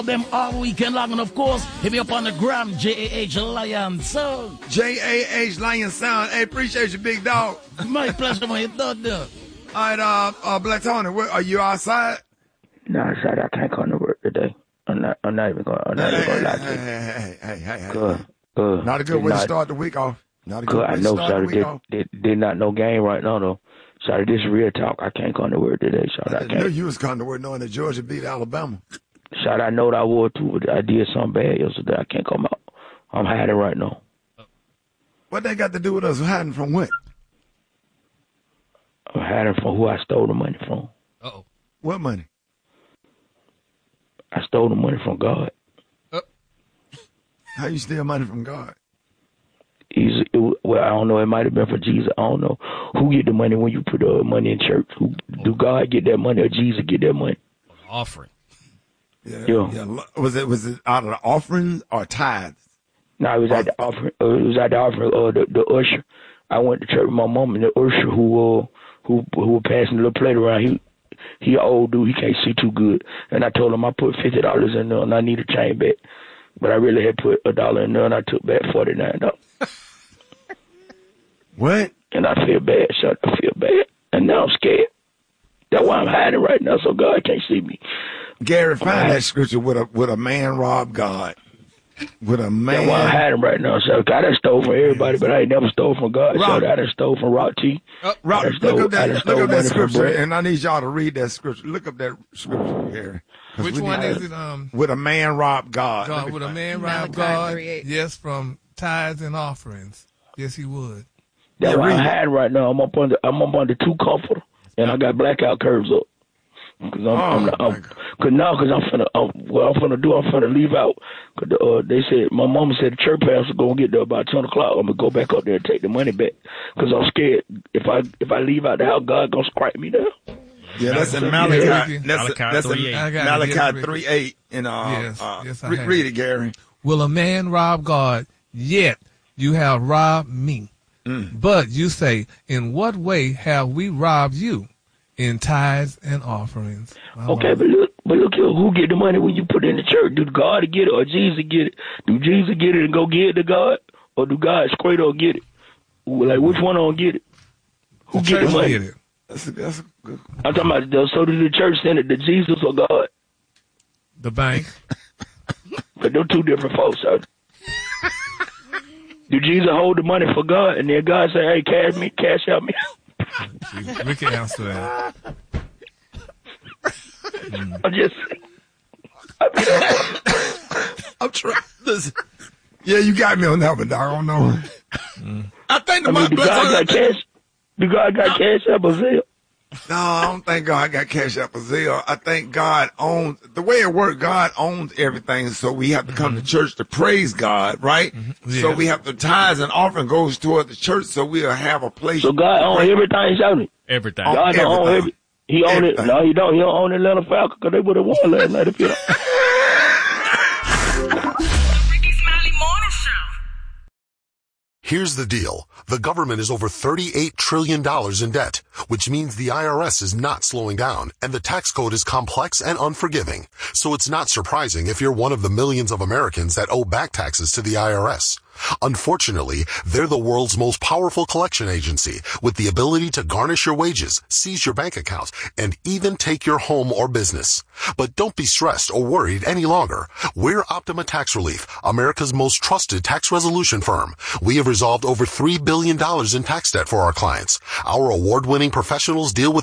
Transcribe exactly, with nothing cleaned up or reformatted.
them all weekend long, and of course, hit me up on the gram, J A H Lion Sound. J A H Lion Sound. Hey, appreciate you, big dog. My pleasure, my dog. All right, uh, uh, Black Tony, where, are you outside? No, outside. I can't come to work today. I'm not. I'm not even going. I'm not hey, even going to lie hey, to you. Hey, hey, hey, hey, hey. Good. Good. Not a good way not, to start the week off. Not a good, good. way I to know, start the week did, off. Did, did not no game right now though. Sorry, this is real talk. I can't come to work today. Sorry, I, I can't. knew you was coming to work knowing that Georgia beat Alabama. Sorry, I know that I would too, but I did something bad yesterday. I can't come out. I'm hiding right now. What they got to do with us hiding from what? I'm hiding from who I stole the money from. Uh-oh. What money? I stole the money from God. Uh. How you steal money from God? He's, it, well, I don't know. It might have been for Jesus. I don't know. Who get the money when you put uh, money in church? Who do God get that money or Jesus get that money? Offering. Yeah, yeah. yeah. Was it was it out of the offerings or tithes? No, it was at the offering. Uh, it was at the offering. Uh, the, the usher. I went to church with my mom, and the usher who uh, who who was passing the little plate around. He he an old dude. He can't see too good. And I told him I put fifty dollars in there, and I need a chain back. But I really had put a dollar in there, and I took back forty nine dollars. What? And I feel bad, son. I feel bad. And now I'm scared. That's why I'm hiding right now, so God can't see me. Gary, find that scripture with a with a man rob God. With a man. That's why I'm hiding right now, so I done stole from everybody, but I ain't never stole from God. Rob, so I done stole from Rock T. Uh, Rob, look stole, up that, look up that scripture, Brett. and I need y'all to read that scripture. Look up that scripture, Gary. Which one is it? Um, with a man rob God. God with a man rob God. Yes, from tithes and offerings. Yes, he would. That's yeah, why I'm hiding right now. I'm up under. I'm up under two comforter, and I got blackout curves up. Cause I'm, oh, I'm, I'm cause now, cause I'm finna, I'm, what I'm finna do, I'm finna leave out. Cause the, uh, they said, my mama said the church pastor gonna get there about ten o'clock. I'm gonna go back up there and take the money back. Cause I'm scared if I if I leave out the house, God gonna strike me down. Yeah, that's in Malachi. That's, that's in Malachi three eight. And uh, yes, uh yes, I re- have. read it, Gary. Will a man rob God? Yet you have robbed me. Mm. But you say, in what way have we robbed you? In tithes and offerings. Oh, okay, but look, but look here, who get the money when you put it in the church? Do God get it or Jesus get it? Do Jesus get it and go get it to God, or do God straight up get it? Like which one don't get it? Who the get the money? Get it. That's a, that's a good. I'm talking about. The, so do the church send it to Jesus or God? The bank. But they're two different folks. So. Do Jesus hold the money for God, and then God say, "Hey, cash me, cash out me"? We can answer that. mm. I'm just. I'm trying. Listen. Yeah, you got me on that one, dog. I don't know. Mm. I think the I mean, do God got cash? Do God got cash up or Zelle? No, I don't think God got cash up or Zelle. I think God owns the way it works. God owns everything, so we have to come mm-hmm. to church to praise God, right? Mm-hmm. Yeah. So we have to tithes and offering goes toward the church, so we'll have a place. So God owns everything, shouting. Everything. God don't own every. He own it. No, he don't. He don't own Atlanta Falcons because they would have won last night if he don't. Here's the deal. The government is over thirty-eight trillion dollars in debt, which means the I R S is not slowing down, and the tax code is complex and unforgiving. So it's not surprising if you're one of the millions of Americans that owe back taxes to the I R S. Unfortunately, they're the world's most powerful collection agency with the ability to garnish your wages, seize your bank accounts, and even take your home or business. But don't be stressed or worried any longer. We're Optima Tax Relief, America's most trusted tax resolution firm. We have resolved over three billion dollars in tax debt for our clients. Our award-winning professionals deal with